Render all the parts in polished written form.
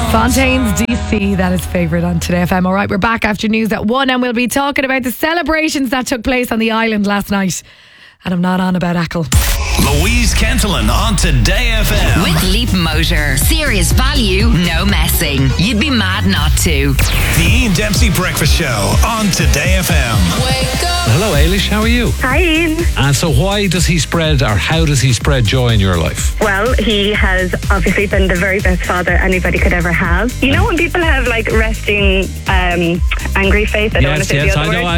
Fontaine's DC, that is favourite on Today FM. All right, we're back after news at 1 and we'll be talking about the celebrations that took place on the island last night. And I'm not on about Achill. Louise Kentelin on Today FM. With Leap Motor. Serious value, no messing. You'd be mad not to. The Ian Dempsey Breakfast Show on Today FM. Wake up. Hello, Ailish. How are you? Hi, Ian. And so how does he spread joy in your life? Well, he has obviously been the very best father anybody could ever have. You know when people have like resting angry face? I don't want to say the other word.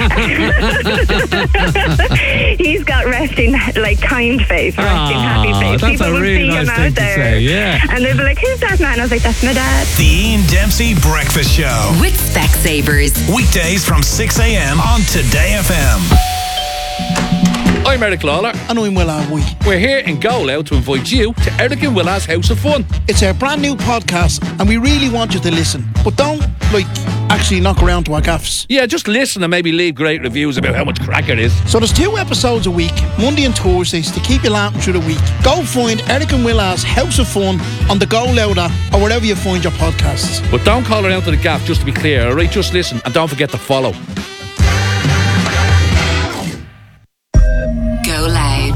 I know. He's got resting like kind face, resting happy face. That's People a will really see nice him thing out to there, say, yeah. and they'll be like, "Who's that man?" I was like, "That's my dad." The Ian Dempsey Breakfast Show. With Specsavers. Weekdays from 6 a.m. on Today FM. I'm Eric Lawler. And I'm Will Alwee. We're here in Go to invite you to Eric and Willa's House of Fun. It's our brand new podcast and we really want you to listen. But don't, actually knock around to our gaffs. Yeah, just listen and maybe leave great reviews about how much crack it is. So there's 2 episodes a week, Monday and Thursdays, to keep you laughing through the week. Go find Eric and Willa's House of Fun on the Go Loud app or wherever you find your podcasts. But don't call around to the gaff, just to be clear, alright? Just listen and don't forget to follow. Go loud.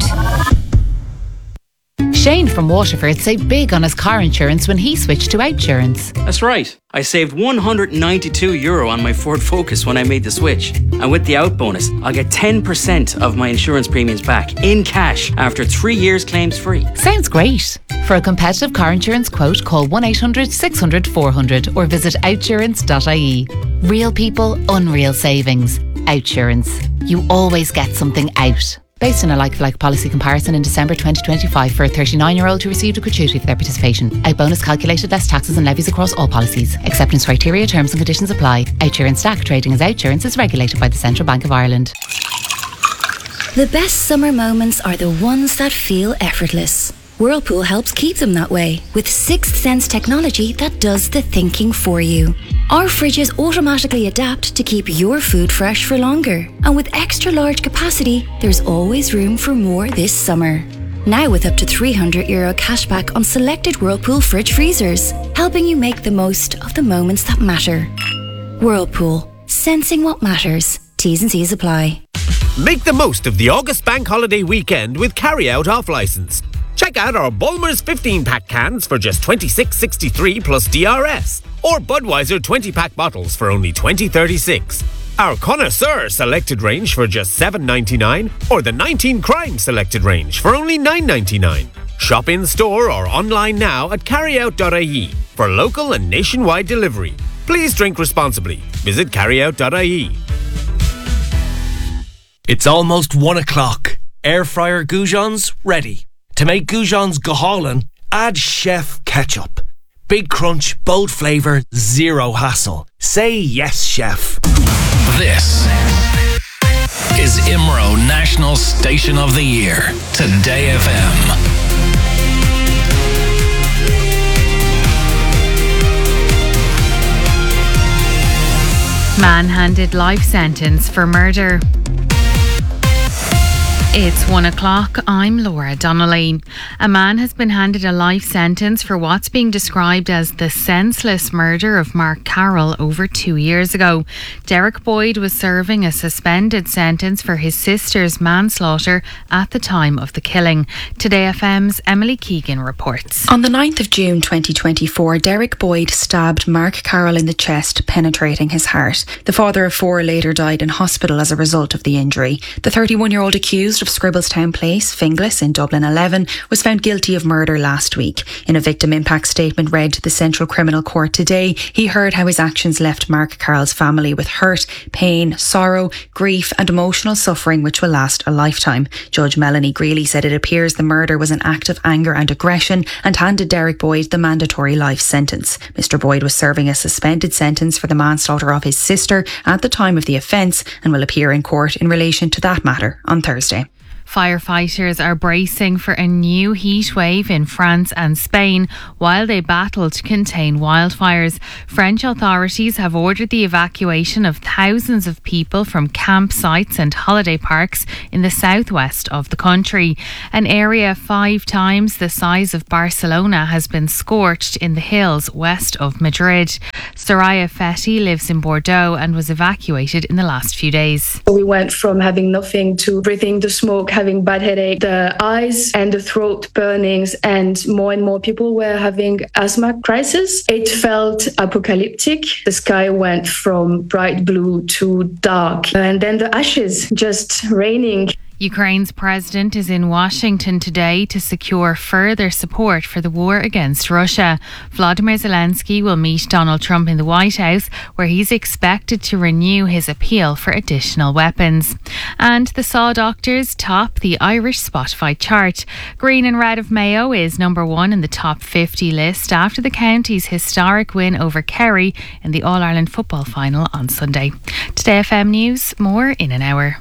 Shane from Waterford saved big on his car insurance when he switched to Outsurance. That's right. I saved €192 on my Ford Focus when I made the switch. And with the out bonus, I'll get 10% of my insurance premiums back in cash after 3 years claims free. Sounds great. For a competitive car insurance quote, call 1-800-600-400 or visit outsurance.ie. Real people, unreal savings. Outsurance. You always get something out. Based on a like-for-like policy comparison in December 2025 for a 39-year-old who received a gratuity for their participation. Out bonus calculated less taxes and levies across all policies. Acceptance criteria, terms and conditions apply. Outsurance Stack trading as Outsurance is regulated by the Central Bank of Ireland. The best summer moments are the ones that feel effortless. Whirlpool helps keep them that way with Sixth Sense technology that does the thinking for you. Our fridges automatically adapt to keep your food fresh for longer. And with extra large capacity, there's always room for more this summer. Now with up to €300 cashback on selected Whirlpool fridge freezers, helping you make the most of the moments that matter. Whirlpool, sensing what matters. T's and C's apply. Make the most of the August Bank Holiday weekend with Carry Out Off Licence. Check out our Bulmers 15-pack cans for just $26.63 plus DRS. Or Budweiser 20-pack bottles for only $20.36. Our Connoisseur selected range for just $7.99. Or the 19 Crime selected range for only $9.99. Shop in store or online now at carryout.ie for local and nationwide delivery. Please drink responsibly. Visit carryout.ie. It's almost 1 o'clock. Air fryer goujons ready. To make goujons gohalin, add Chef Ketchup. Big crunch, bold flavour, zero hassle. Say yes, Chef. This is IMRO National Station of the Year. Today FM. Man handed life sentence for murder. It's 1 o'clock. I'm Laura Donnelly. A man has been handed a life sentence for what's being described as the senseless murder of Mark Carroll over 2 years ago. Derek Boyd was serving a suspended sentence for his sister's manslaughter at the time of the killing. Today FM's Emily Keegan reports. On the 9th of June 2024, Derek Boyd stabbed Mark Carroll in the chest, penetrating his heart. The father of 4 later died in hospital as a result of the injury. The 31-year-old accused of Scribbletown Place, Finglas in Dublin 11, was found guilty of murder last week. In a victim impact statement read to the Central Criminal Court today, he heard how his actions left Mark Carroll's family with hurt, pain, sorrow, grief and emotional suffering which will last a lifetime. Judge Melanie Greeley said it appears the murder was an act of anger and aggression and handed Derek Boyd the mandatory life sentence. Mr. Boyd was serving a suspended sentence for the manslaughter of his sister at the time of the offence and will appear in court in relation to that matter on Thursday. Firefighters are bracing for a new heat wave in France and Spain while they battle to contain wildfires. French authorities have ordered the evacuation of thousands of people from campsites and holiday parks in the southwest of the country. An area 5 times the size of Barcelona has been scorched in the hills west of Madrid. Soraya Fetty lives in Bordeaux and was evacuated in the last few days. We went from having nothing to breathing the smoke, having bad headache, the eyes and the throat burnings, and more people were having asthma crisis. It felt apocalyptic. The sky went from bright blue to dark, and then the ashes just raining. Ukraine's president is in Washington today to secure further support for the war against Russia. Vladimir Zelensky will meet Donald Trump in the White House, where he's expected to renew his appeal for additional weapons. And the Saw Doctors top the Irish Spotify chart. Green and Red of Mayo is number 1 in the top 50 list after the county's historic win over Kerry in the All-Ireland football final on Sunday. Today FM News, more in an hour.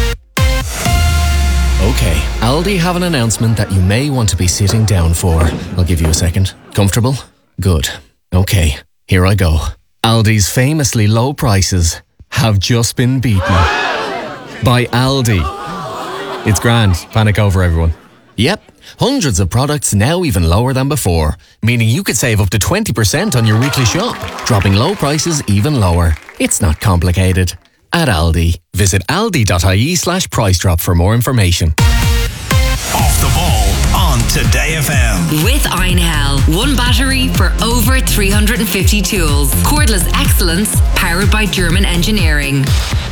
Okay, Aldi have an announcement that you may want to be sitting down for. I'll give you a second. Comfortable? Good. Okay, here I go. Aldi's famously low prices have just been beaten by Aldi. It's grand. Panic over, everyone. Yep, hundreds of products now even lower than before, meaning you could save up to 20% on your weekly shop, dropping low prices even lower. It's not complicated. At Aldi. Visit aldi.ie/price drop for more information. Off the ball on Today FM. With Einhell. One battery for over 350 tools. Cordless excellence powered by German engineering.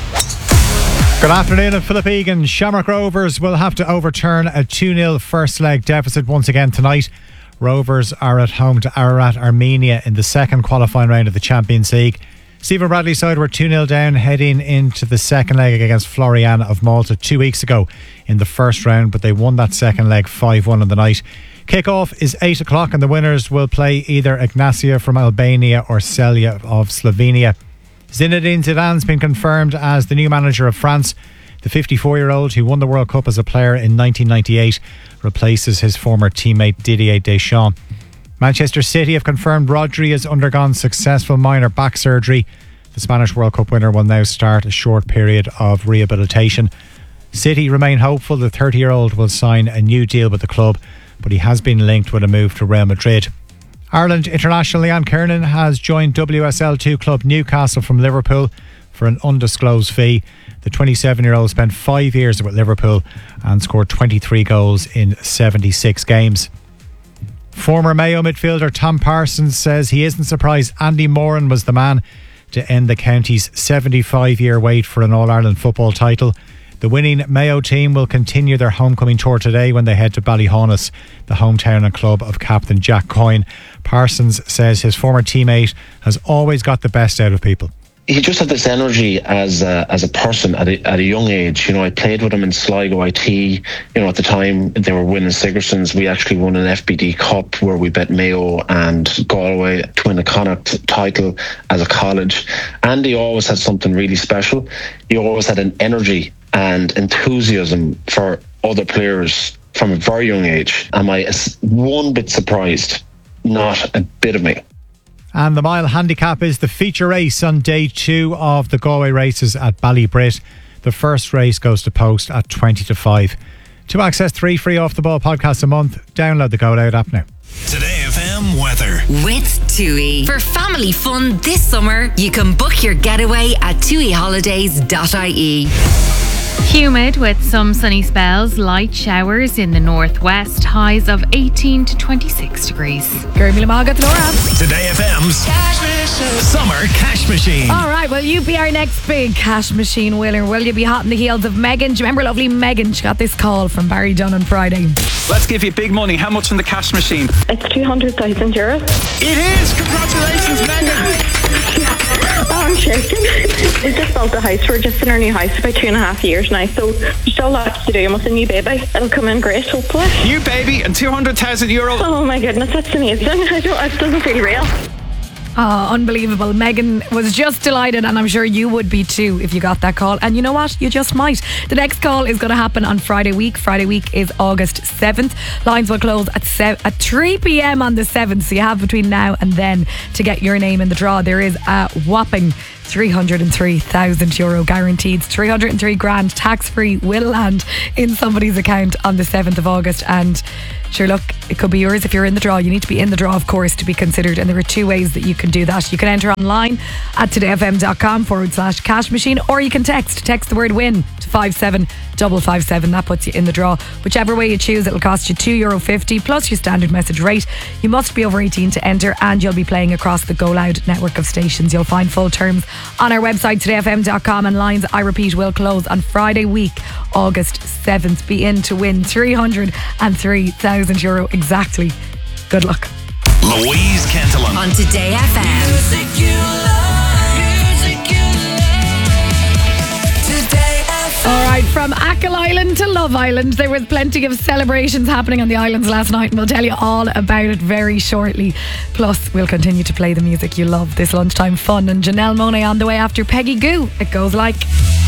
Good afternoon. At Philip Egan, Shamrock Rovers will have to overturn a 2-0 first leg deficit once again tonight. Rovers are at home to Ararat Armenia in the second qualifying round of the Champions League. Stephen Bradley's side were 2-0 down heading into the second leg against Floriana of Malta 2 weeks ago in the first round, but they won that second leg 5-1 on the night. Kick-off is 8 o'clock and the winners will play either Ignacia from Albania or Celje of Slovenia. Zinedine Zidane's been confirmed as the new manager of France. The 54-year-old who won the World Cup as a player in 1998 replaces his former teammate Didier Deschamps. Manchester City have confirmed Rodri has undergone successful minor back surgery. The Spanish World Cup winner will now start a short period of rehabilitation. City remain hopeful the 30-year-old will sign a new deal with the club, but he has been linked with a move to Real Madrid. Ireland international Leanne Kiernan has joined WSL2 club Newcastle from Liverpool for an undisclosed fee. The 27-year-old spent 5 years with Liverpool and scored 23 goals in 76 games. Former Mayo midfielder Tom Parsons says he isn't surprised Andy Moran was the man to end the county's 75-year wait for an All-Ireland football title. The winning Mayo team will continue their homecoming tour today when they head to Ballyhaunis, the hometown and club of captain Jack Coyne. Parsons says his former teammate has always got the best out of people. He just had this energy as a person at a young age. You know, I played with him in Sligo IT. You know, at the time they were winning Sigersons. We actually won an FBD Cup where we bet Mayo and Galway to win a Connacht title as a college. Andy always had something really special. He always had an energy and enthusiasm for other players from a very young age. Am I one bit surprised? Not a bit of me. And the mile handicap is the feature race on day 2 of the Galway races at Ballybrit. The first race goes to post at 20 to 5. To access 3 free Off the Ball podcasts a month, download the Go Loud app now. Today FM weather. With TUI. For family fun this summer, you can book your getaway at tuiholidays.ie. Humid with some sunny spells, light showers in the northwest, highs of 18 to 26 degrees. Today FM's Summer Cash Machine. All right, well, you be our next big cash machine winner. Will you be hot in the heels of Megan? Do you remember lovely Megan? She got this call from Barry Dunn on Friday. Let's give you big money. How much from the cash machine? It's €200,000. It is! Congratulations, Megan! Oh, I'm shaking. We just built a house. We're just in our new house about 2.5 years now, so there's still lots to do with a new baby. It'll come in great, hopefully. New baby and €200,000. Oh my goodness, that's amazing. It doesn't feel real. Oh, unbelievable. Megan was just delighted, and I'm sure you would be too if you got that call. And you know what? You just might. The next call is going to happen on Friday week. Friday week is August 7th. Lines will close at 3 p.m. on the 7th, so you have between now and then to get your name in the draw. There is a whopping €303,000 guaranteed. 303 grand tax-free will land in somebody's account on the 7th of August. And sure, look, it could be yours if you're in the draw. You need to be in the draw, of course, to be considered. And there are two ways that you can do that. You can enter online at todayfm.com/cash machine, or you can text the word win to 57557. That puts you in the draw. Whichever way you choose, it'll cost you €2.50 plus your standard message rate. You must be over 18 to enter, and you'll be playing across the Go Loud network of stations. You'll find full terms on our website, todayfm.com, and lines, I repeat, will close on Friday week, August 7th. Be in to win €303,000 exactly. Good luck. Louise Cantillon on Today FM. Alright, from Achill Island to Love Island, there was plenty of celebrations happening on the islands last night, and we'll tell you all about it very shortly. Plus, we'll continue to play the music you love this lunchtime fun. And Janelle Monáe on the way after Peggy Goo. It goes like...